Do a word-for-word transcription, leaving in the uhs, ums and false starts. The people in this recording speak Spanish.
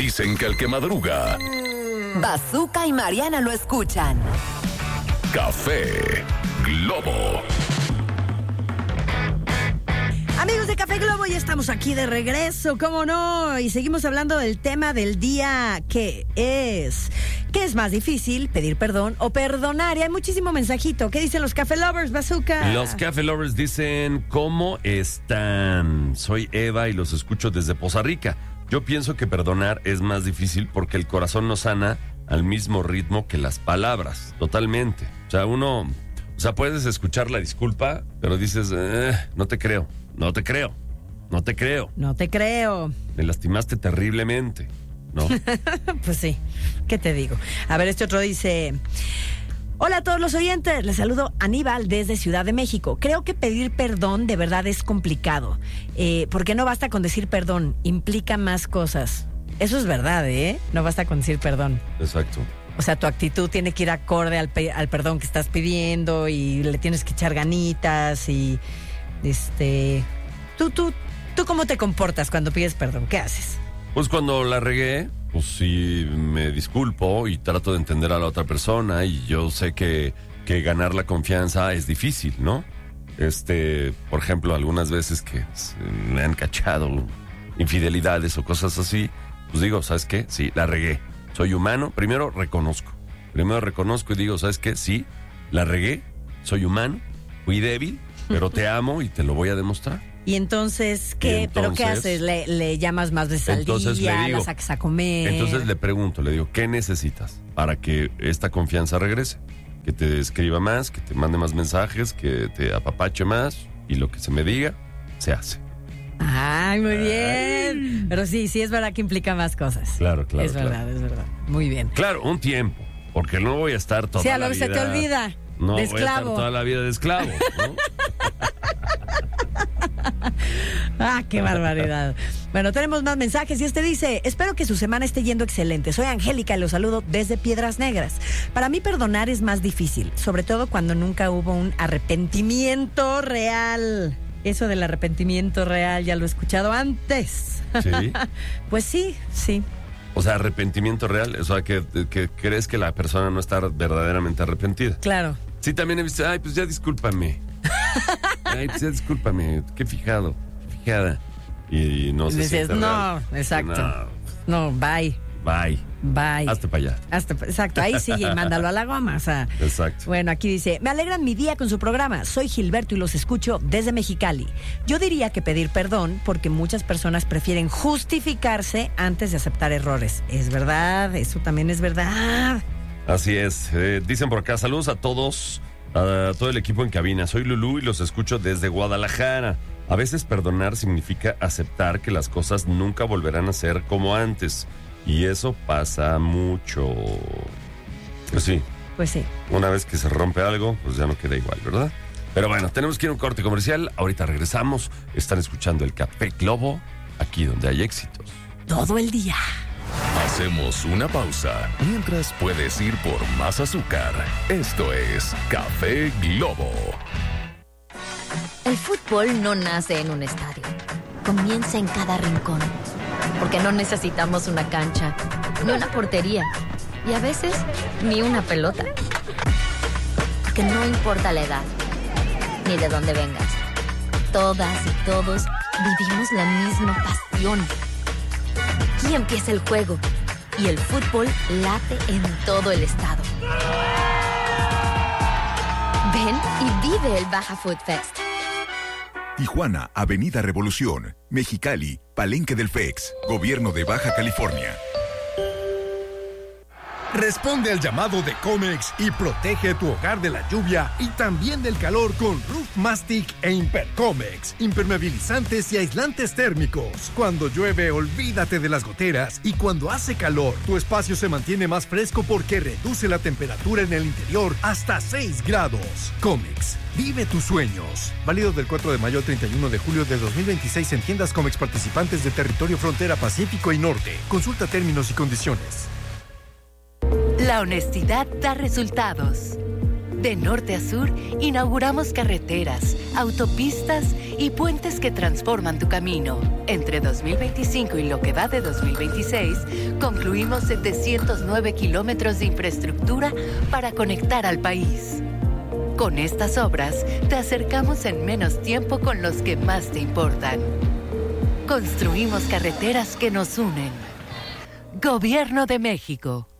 Dicen que el que madruga... Bazooka y Mariana lo escuchan. Café Globo. Amigos de Café Globo, ya estamos aquí de regreso, ¿cómo no? Y seguimos hablando del tema del día, que es... ¿Qué es más difícil, pedir perdón o perdonar? Y hay muchísimo mensajito. ¿Qué dicen los Café Lovers, Bazooka? Los Café Lovers dicen, ¿cómo están? Soy Eva y los escucho desde Poza Rica. Yo pienso que perdonar es más difícil porque el corazón no sana al mismo ritmo que las palabras. Totalmente. O sea, uno... O sea, puedes escuchar la disculpa, pero dices, eh, no te creo, no te creo, no te creo. No te creo. Me lastimaste terriblemente, ¿no? Pues sí, ¿qué te digo? A ver, este otro dice... Hola a todos los oyentes, les saludo Aníbal desde Ciudad de México. Creo que pedir perdón de verdad es complicado, eh, porque no basta con decir perdón, implica más cosas. Eso es verdad, ¿eh? No basta con decir perdón. Exacto. O sea, tu actitud tiene que ir acorde al, pe- al perdón que estás pidiendo y le tienes que echar ganitas y... este ¿Tú, tú, tú cómo te comportas cuando pides perdón? ¿Qué haces? Pues cuando la regué, pues sí me disculpo y trato de entender a la otra persona y yo sé que, que ganar la confianza es difícil, ¿no? Este, por ejemplo, algunas veces que me han cachado infidelidades o cosas así, pues digo, ¿sabes qué? Sí, la regué. Soy humano, primero reconozco. Primero reconozco y digo, ¿sabes qué? Sí, la regué, soy humano, fui débil, pero te amo y te lo voy a demostrar. Y entonces, ¿qué? Y entonces, ¿Pero qué haces? ¿Le, le llamas más veces al entonces día? le digo, ¿La sacas a comer? Entonces le pregunto, le digo, ¿qué necesitas para que esta confianza regrese? Que te escriba más, que te mande más mensajes, que te apapache más y lo que se me diga, se hace. Ay, muy bien. Pero sí, sí es verdad que implica más cosas. Claro, claro. Es verdad, claro. es verdad. Muy bien. Claro, un tiempo, porque no voy a estar toda Sí, a la lo que vida... se te olvida. No de voy esclavo. a estar toda la vida de esclavo, ¿no? Ah, qué barbaridad. Bueno, tenemos más mensajes y este dice: espero que su semana esté yendo excelente. Soy Angélica y los saludo desde Piedras Negras. Para mí perdonar es más difícil, sobre todo cuando nunca hubo un arrepentimiento real. Eso del arrepentimiento real ya lo he escuchado antes. Sí. Pues sí, sí. O sea, arrepentimiento real, o sea, que, que crees que la persona no está verdaderamente arrepentida. Claro. Sí, también he visto, ay, pues ya discúlpame. Ay, pues ya discúlpame, qué fijado, qué fijada. Y no se Dices, siente no, real. exacto. No, bye. Bye. Bye. Hazte para allá. Hasta, exacto, ahí sí, y mándalo a la goma, o sea. Exacto. Bueno, aquí dice: me alegran mi día con su programa. Soy Gilberto y los escucho desde Mexicali. Yo diría que pedir perdón porque muchas personas prefieren justificarse antes de aceptar errores. Es verdad, eso también es verdad. Así es. Eh, dicen por acá, saludos a todos, a todo el equipo en cabina. Soy Lulú y los escucho desde Guadalajara. A veces perdonar significa aceptar que las cosas nunca volverán a ser como antes. Y eso pasa mucho. Pues sí. Pues sí. Una vez que se rompe algo, pues ya no queda igual, ¿verdad? Pero bueno, tenemos que ir a un corte comercial. Ahorita regresamos. Están escuchando el Café Globo, aquí donde hay éxitos. Todo el día. Hacemos una pausa. Mientras puedes ir por más azúcar. Esto es Café Globo. El fútbol no nace en un estadio. Comienza en cada rincón. Porque no necesitamos una cancha, ni una portería, y a veces ni una pelota. Porque no importa la edad, ni de dónde vengas. Todas y todos vivimos la misma pasión. Aquí empieza el juego, y el fútbol late en todo el estado. Ven y vive el Baja Food Fest. Tijuana, Avenida Revolución. Mexicali, Palenque del F E X, Gobierno de Baja California. Responde al llamado de Comex y protege tu hogar de la lluvia y también del calor con Roof Mastic e Impercomex. Impermeabilizantes y aislantes térmicos. Cuando llueve, olvídate de las goteras, y cuando hace calor, tu espacio se mantiene más fresco porque reduce la temperatura en el interior hasta seis grados. Comex, vive tus sueños. Válido del cuatro de mayo al treinta y uno de julio de dos mil veintiséis en tiendas Comex participantes de territorio frontera Pacífico y Norte. Consulta términos y condiciones. La honestidad da resultados. De norte a sur, inauguramos carreteras, autopistas y puentes que transforman tu camino. Entre dos mil veinticinco y lo que va de dos mil veintiséis, concluimos setecientos nueve kilómetros de infraestructura para conectar al país. Con estas obras, te acercamos en menos tiempo con los que más te importan. Construimos carreteras que nos unen. Gobierno de México.